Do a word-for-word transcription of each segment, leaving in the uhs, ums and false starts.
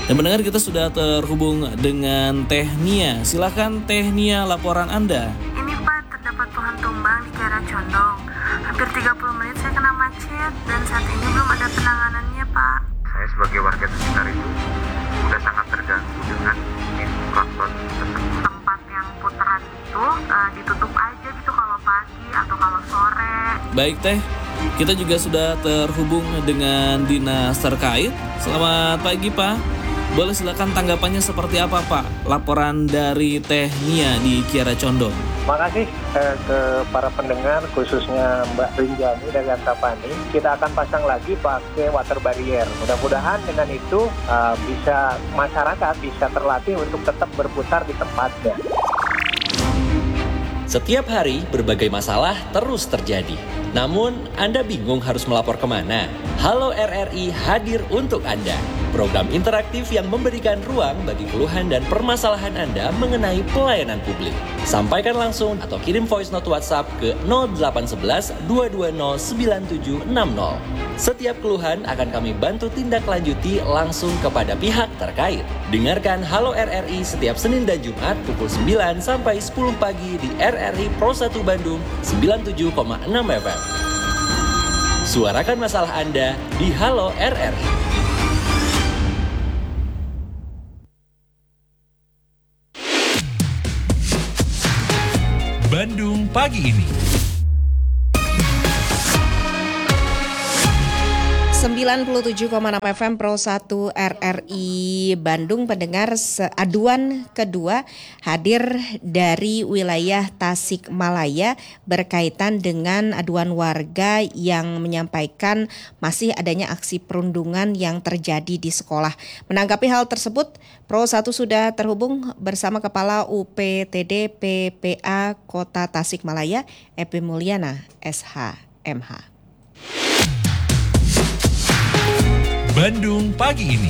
Dan mendengar kita sudah terhubung dengan Teh Nia. Silakan Teh Nia, laporan Anda. Ini Pak, terdapat pohon tumbang di Kiara Condong. Hampir tiga puluh menit saya kena macet dan saat ini belum ada penanganannya Pak. Saya sebagai warga sekitar itu sudah sangat terganggu dengan infrastruktur tersebut. Tempat yang putaran itu uh, ditutup aja gitu kalau pagi atau kalau sore. Baik Teh, kita juga sudah terhubung dengan dinas terkait. Selamat pagi Pak. Boleh silakan tanggapannya seperti apa Pak? Laporan dari Teh Nia di Kiara Condong. Terima kasih eh, ke para pendengar, khususnya Mbak Rinjani dari Antapani. Kita akan pasang lagi pakai water barrier. Mudah-mudahan dengan itu uh, bisa masyarakat bisa terlatih untuk tetap berputar di tempatnya. Setiap hari berbagai masalah terus terjadi. Namun Anda bingung harus melapor kemana? Halo R R I hadir untuk Anda. Program interaktif yang memberikan ruang bagi keluhan dan permasalahan Anda mengenai pelayanan publik. Sampaikan langsung atau kirim voice note WhatsApp ke nol delapan satu satu dua dua nol sembilan tujuh enam nol. Setiap keluhan akan kami bantu tindak lanjuti langsung kepada pihak terkait. Dengarkan Halo R R I setiap Senin dan Jumat pukul sembilan sampai sepuluh pagi di R R I Pro satu Bandung sembilan puluh tujuh koma enam F M. Suarakan masalah Anda di Halo R R I. Bandung pagi ini. sembilan puluh tujuh koma enam F M Pro satu R R I Bandung. Pendengar, aduan kedua hadir dari wilayah Tasikmalaya berkaitan dengan aduan warga yang menyampaikan masih adanya aksi perundungan yang terjadi di sekolah. Menanggapi hal tersebut, Pro satu sudah terhubung bersama Kepala U P T D P P A Kota Tasikmalaya, Epi Mulyana, S H M H. Bandung pagi ini.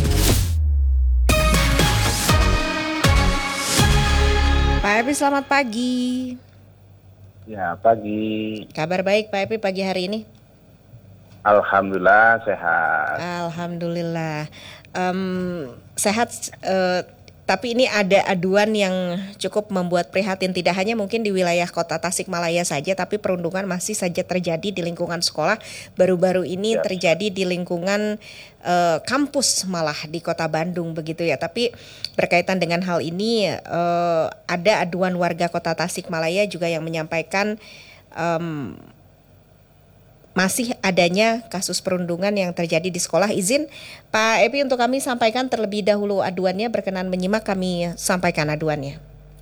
Pak Epi, selamat pagi. Ya, pagi. Kabar baik Pak Epi pagi hari ini? Alhamdulillah sehat. Alhamdulillah. Um, sehat, uh, tapi ini ada aduan yang cukup membuat prihatin, tidak hanya mungkin di wilayah Kota Tasikmalaya saja, tapi perundungan masih saja terjadi di lingkungan sekolah. Baru-baru ini ya. terjadi di lingkungan uh, kampus malah di Kota Bandung begitu ya. Tapi berkaitan dengan hal ini uh, ada aduan warga Kota Tasikmalaya juga yang menyampaikan um, masih adanya kasus perundungan yang terjadi di sekolah. Izin Pak Epi untuk kami sampaikan terlebih dahulu aduannya, berkenan menyimak kami sampaikan aduannya.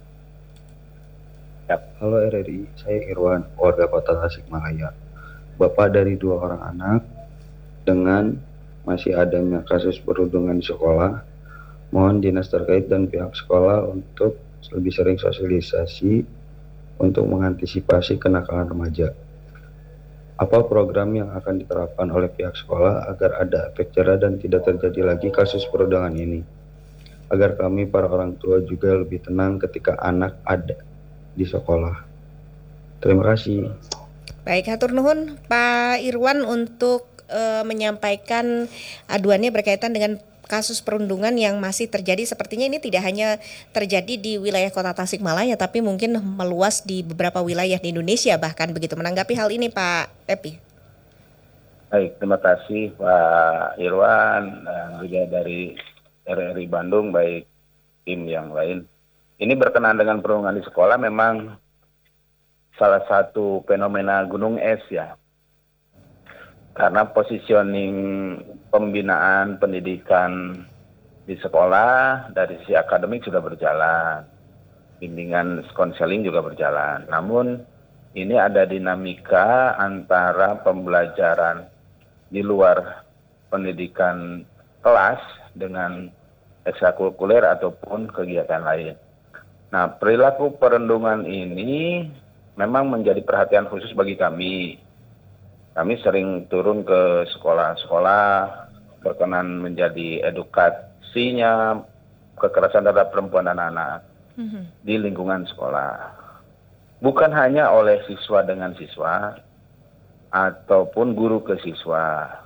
Halo R R I, saya Irwan, warga Kota Tasikmalaya. Bapak dari dua orang anak, dengan masih adanya kasus perundungan di sekolah, mohon dinas terkait dan pihak sekolah untuk lebih sering sosialisasi untuk mengantisipasi kenakalan remaja. Apa program yang akan diterapkan oleh pihak sekolah agar ada efek jerah dan tidak terjadi lagi kasus perundungan ini? Agar kami para orang tua juga lebih tenang ketika anak ada di sekolah. Terima kasih. Baik, hatur nuhun Pak Irwan untuk uh, menyampaikan aduannya berkaitan dengan kasus perundungan yang masih terjadi. Sepertinya ini tidak hanya terjadi di wilayah Kota Tasikmalaya, tapi mungkin meluas di beberapa wilayah di Indonesia bahkan begitu. Menanggapi hal ini Pak Epi. Baik, terima kasih Pak Irwan dan juga dari R R I Bandung, baik tim yang lain. Ini berkenaan dengan perundungan di sekolah, memang salah satu fenomena gunung es ya. Karena positioning pembinaan pendidikan di sekolah dari sisi akademik sudah berjalan, bimbingan konseling juga berjalan. Namun ini ada dinamika antara pembelajaran di luar pendidikan kelas dengan ekstrakurikuler ataupun kegiatan lain. Nah, perilaku perundungan ini memang menjadi perhatian khusus bagi kami. Kami sering turun ke sekolah-sekolah berkenan menjadi edukasinya kekerasan terhadap perempuan dan anak mm-hmm. di lingkungan sekolah. Bukan hanya oleh siswa dengan siswa ataupun guru ke siswa,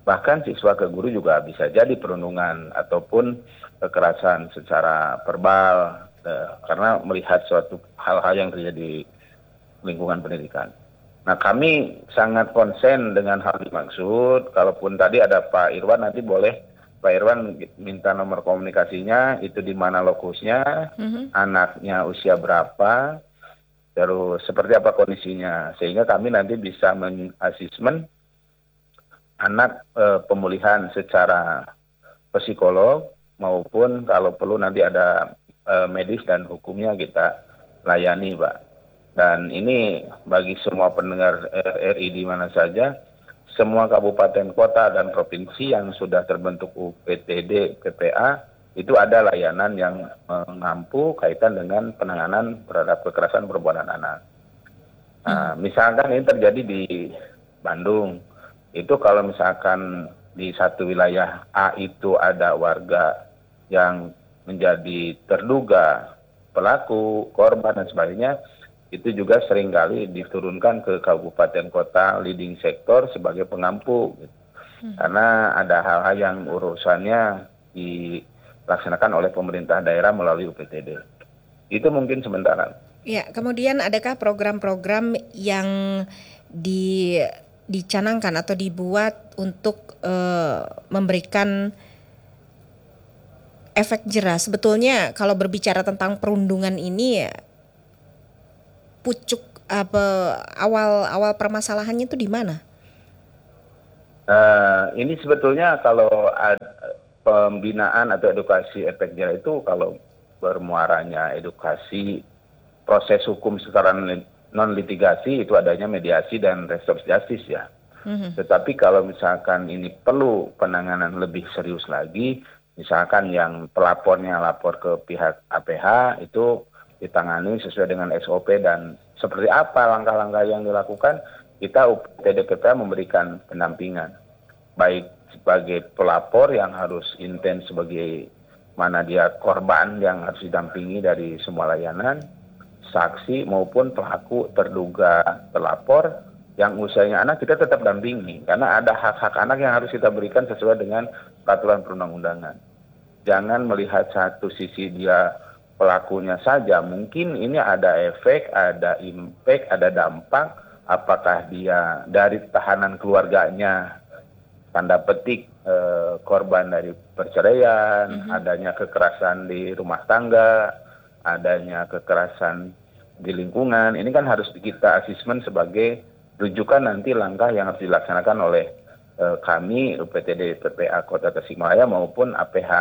Bahkan siswa ke guru juga bisa jadi perundungan ataupun kekerasan secara verbal eh, karena melihat suatu hal-hal yang terjadi di lingkungan pendidikan. Nah, kami sangat konsen dengan hal dimaksud. Kalaupun tadi ada Pak Irwan, nanti boleh Pak Irwan minta nomor komunikasinya, itu di mana lokusnya, mm-hmm. anaknya usia berapa, terus seperti apa kondisinya, sehingga kami nanti bisa mengasesmen anak e, pemulihan secara psikolog maupun kalau perlu nanti ada e, medis dan hukumnya kita layani, Pak. Dan ini bagi semua pendengar R R I di mana saja, semua kabupaten kota dan provinsi yang sudah terbentuk U P T D P P A itu ada layanan yang mengampu kaitan dengan penanganan terhadap kekerasan perempuan dan anak. Nah, misalkan ini terjadi di Bandung. Itu kalau misalkan di satu wilayah A itu ada warga yang menjadi terduga pelaku, korban dan sebagainya, itu juga seringkali diturunkan ke kabupaten kota leading sektor sebagai pengampu. Hmm. Karena ada hal-hal yang urusannya dilaksanakan oleh pemerintah daerah melalui U P T D. Itu mungkin sementara. Ya, kemudian adakah program-program yang di dicanangkan atau dibuat untuk uh, memberikan efek jerah? Sebetulnya kalau berbicara tentang perundungan ini, pucuk apa awal awal permasalahannya itu di mana? Uh, ini sebetulnya kalau ada pembinaan atau edukasi efek jerah itu kalau bermuaranya edukasi proses hukum secara non litigasi itu adanya mediasi dan restoratif justice ya. Mm-hmm. Tetapi kalau misalkan ini perlu penanganan lebih serius lagi, misalkan yang pelapornya lapor ke pihak A P H itu ditangani sesuai dengan S O P dan seperti apa langkah-langkah yang dilakukan, kita U P T D P P A memberikan pendampingan. Baik sebagai pelapor yang harus intens sebagai mana dia korban yang harus didampingi dari semua layanan, saksi maupun pelaku terduga pelapor yang usianya anak kita tetap dampingi karena ada hak-hak anak yang harus kita berikan sesuai dengan peraturan perundang-undangan. Jangan melihat satu sisi dia pelakunya saja, mungkin ini ada efek, ada impact, ada dampak, apakah dia dari tahanan keluarganya, tanda petik eh, korban dari perceraian, mm-hmm. adanya kekerasan di rumah tangga, adanya kekerasan di lingkungan, ini kan harus kita asesmen sebagai rujukan nanti langkah yang harus dilaksanakan oleh eh, kami U P T D P P A Kota Tasikmalaya maupun A P H.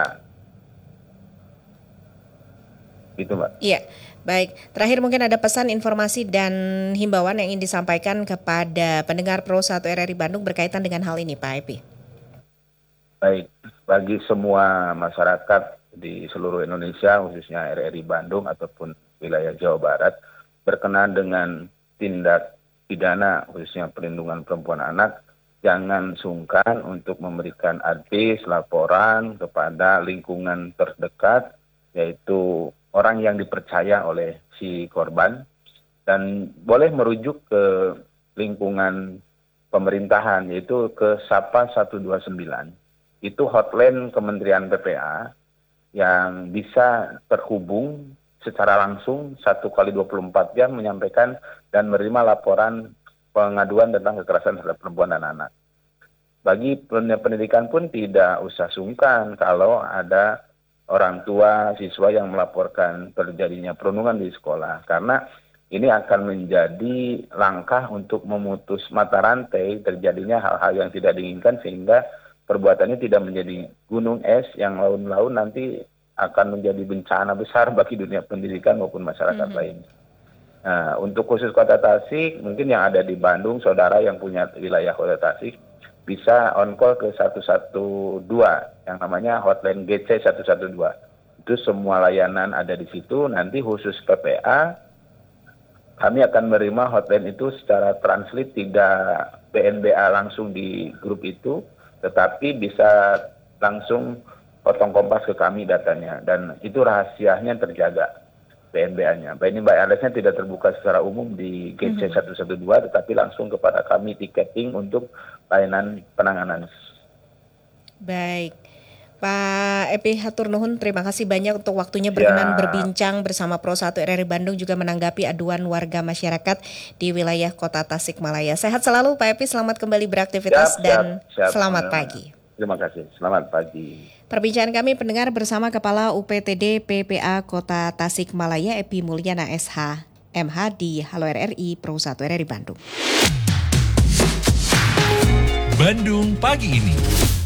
Itu, Mbak. Iya, baik. Terakhir mungkin ada pesan, informasi dan himbauan yang ingin disampaikan kepada pendengar Pro satu R R I Bandung berkaitan dengan hal ini, Pak Epi. Baik, bagi semua masyarakat di seluruh Indonesia, khususnya R R I Bandung ataupun wilayah Jawa Barat, berkenaan dengan tindak pidana khususnya perlindungan perempuan anak, jangan sungkan untuk memberikan advis, laporan kepada lingkungan terdekat, yaitu orang yang dipercaya oleh si korban, dan boleh merujuk ke lingkungan pemerintahan, yaitu ke Sapa satu dua sembilan. Itu hotline Kementerian P P A yang bisa terhubung secara langsung satu kali dua puluh empat jam menyampaikan dan menerima laporan pengaduan tentang kekerasan terhadap perempuan dan anak. Bagi pendidikan pun tidak usah sungkan kalau ada orang tua siswa yang melaporkan terjadinya perundungan di sekolah, karena ini akan menjadi langkah untuk memutus mata rantai terjadinya hal-hal yang tidak diinginkan, sehingga perbuatannya tidak menjadi gunung es yang laun-laun nanti akan menjadi bencana besar bagi dunia pendidikan maupun masyarakat mm-hmm. lain. Nah, untuk khusus Kota Tasik, mungkin yang ada di Bandung, saudara yang punya wilayah Kota Tasik, bisa on call ke satu satu dua yang namanya hotline G C satu satu dua. Itu semua layanan ada di situ. Nanti khusus P P A, kami akan menerima hotline itu secara translate, tidak B N B A langsung di grup itu, tetapi bisa langsung potong kompas ke kami datanya, dan itu rahasianya terjaga B N B A-nya. Ini by address-nya tidak terbuka secara umum di G C satu satu dua, tetapi langsung kepada kami tiketing untuk layanan penanganan Baik. Pak Epi hatur nuhun, terima kasih banyak untuk waktunya berkenan Ya. berbincang bersama Pro satu R R I Bandung juga menanggapi aduan warga masyarakat di wilayah Kota Tasikmalaya. Sehat selalu Pak Epi, selamat kembali beraktivitas Siap, dan siap, siap. selamat pagi. Terima kasih. Selamat pagi. Perbincangan kami pendengar bersama Kepala U P T D P P A Kota Tasikmalaya Epi Mulyana S H M H di Halo R R I Pro satu R R I Bandung. Bandung pagi ini.